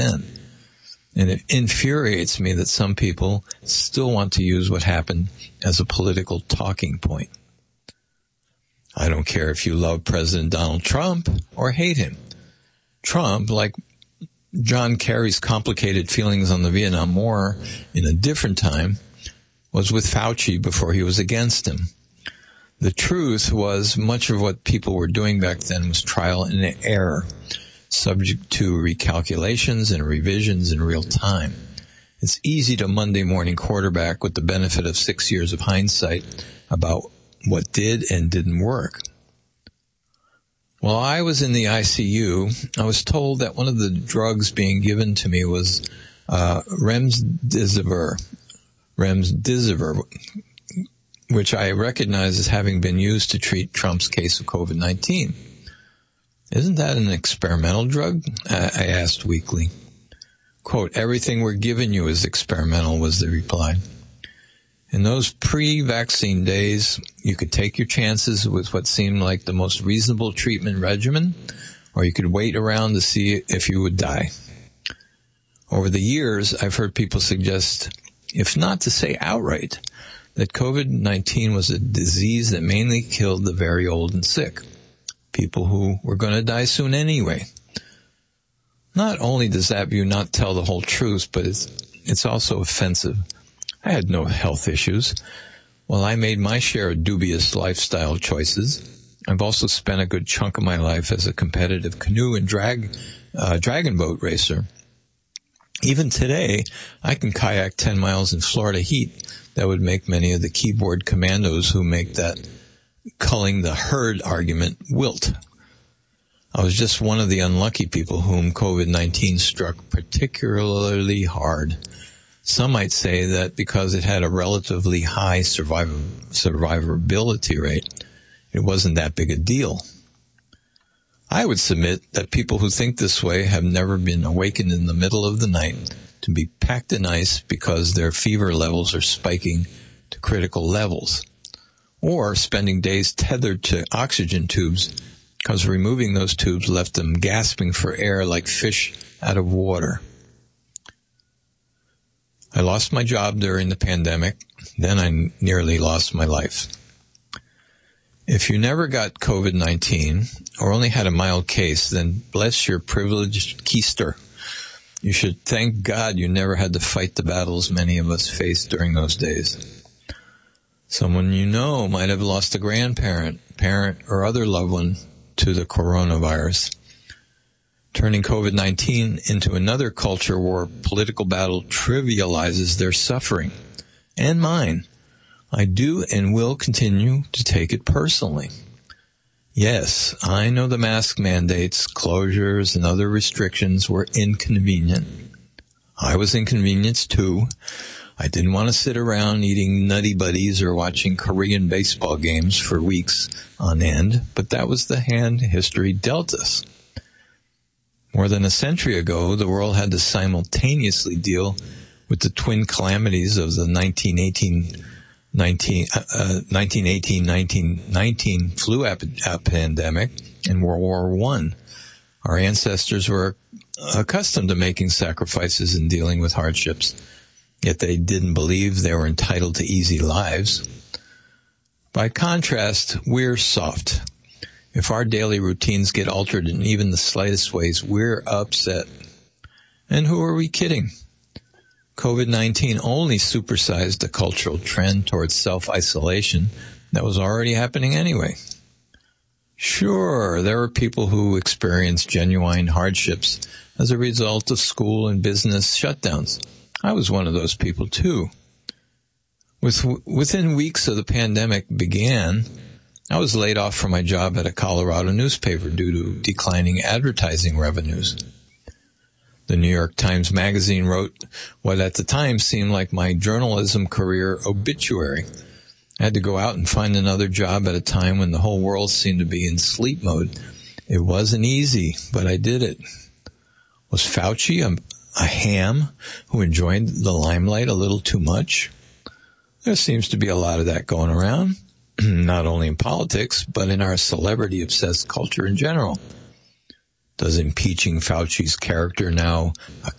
And it infuriates me that some people still want to use what happened as a political talking point. I don't care if you love President Donald Trump or hate him. Trump, like John Kerry's complicated feelings on the Vietnam War in a different time, was with Fauci before he was against him. The truth was much of what people were doing back then was trial and error, subject to recalculations and revisions in real time. It's easy to Monday morning quarterback with the benefit of 6 years of hindsight about what did and didn't work. While I was in the ICU, I was told that one of the drugs being given to me was remdesivir, which I recognize as having been used to treat Trump's case of COVID-19. Isn't that an experimental drug? I asked weakly. Quote, everything we're giving you is experimental, was the reply. In those pre-vaccine days, you could take your chances with what seemed like the most reasonable treatment regimen, or you could wait around to see if you would die. Over the years, I've heard people suggest, if not to say outright, that COVID-19 was a disease that mainly killed the very old and sick, people who were going to die soon anyway. Not only does that view not tell the whole truth, but it's also offensive. I had no health issues. While I made my share of dubious lifestyle choices, I've also spent a good chunk of my life as a competitive canoe and dragon boat racer. Even today, I can kayak 10 miles in Florida heat that would make many of the keyboard commandos who make that culling the herd argument wilt. I was just one of the unlucky people whom COVID-19 struck particularly hard. Some might say that because it had a relatively high survivability rate, it wasn't that big a deal. I would submit that people who think this way have never been awakened in the middle of the night to be packed in ice because their fever levels are spiking to critical levels, or spending days tethered to oxygen tubes because removing those tubes left them gasping for air like fish out of water. I lost my job during the pandemic. Then I nearly lost my life. If you never got COVID-19 or only had a mild case, then bless your privileged keister. You should thank God you never had to fight the battles many of us faced during those days. Someone you know might have lost a grandparent, parent, or other loved one to the coronavirus, turning COVID-19 into another culture war political battle trivializes their suffering and mine. I do and will continue to take it personally. Yes, I know the mask mandates, closures, and other restrictions were inconvenient. I was inconvenienced too. I didn't want to sit around eating Nutty Buddies or watching Korean baseball games for weeks on end, but that was the hand history dealt us. More than a century ago, the world had to simultaneously deal with the twin calamities of the 1918-1919 flu pandemic and World War I. Our ancestors were accustomed to making sacrifices and dealing with hardships, yet they didn't believe they were entitled to easy lives. By contrast, we're soft. If our daily routines get altered in even the slightest ways, we're upset. And who are we kidding? COVID-19 only supersized the cultural trend towards self-isolation that was already happening anyway. Sure, there were people who experienced genuine hardships as a result of school and business shutdowns. I was one of those people too. Within weeks of the pandemic began, I was laid off from my job at a Colorado newspaper due to declining advertising revenues. The New York Times Magazine wrote what at the time seemed like my journalism career obituary. I had to go out and find another job at a time when the whole world seemed to be in sleep mode. It wasn't easy, but I did it. Was Fauci a ham who enjoyed the limelight a little too much? There seems to be a lot of that going around. Not only in politics, but in our celebrity-obsessed culture in general. Does impeaching Fauci's character now